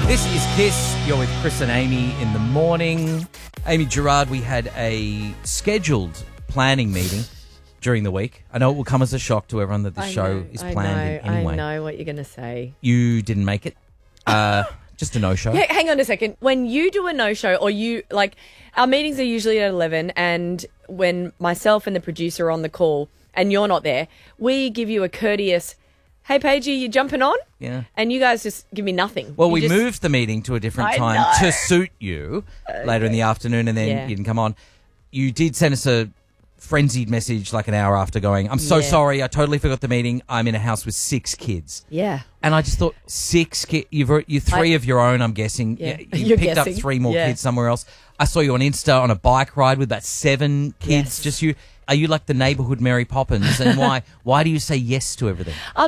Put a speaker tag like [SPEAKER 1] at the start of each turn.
[SPEAKER 1] This is Kiss. You're with Chris and Amy in the morning. Amy Gerard, we had a scheduled planning meeting during the week. I know it will come as a shock to everyone that the show is planned in any way.
[SPEAKER 2] I know what you're going to say.
[SPEAKER 1] You didn't make it. Just a no-show.
[SPEAKER 2] Yeah, hang on a second. When you do a no-show or you, like, our meetings are usually at 11 and when myself and the producer are on the call and you're not there, we give you a courteous, hey, Paigey, you jumping on?
[SPEAKER 1] Yeah.
[SPEAKER 2] And you guys just give me nothing.
[SPEAKER 1] Well, we moved the meeting to a different time to suit you later in the afternoon, and then you didn't come on. You did send us a frenzied message like an hour after going, I'm so sorry, I totally forgot the meeting. I'm in a house with 6 kids.
[SPEAKER 2] Yeah.
[SPEAKER 1] And I just thought, 6 kids, you 3 of your own, I'm guessing.
[SPEAKER 2] Yeah.
[SPEAKER 1] You picked up 3 more kids somewhere else. I saw you on Insta on a bike ride with about 7 kids, just you. Are you like the neighbourhood Mary Poppins? And why do you say yes to everything?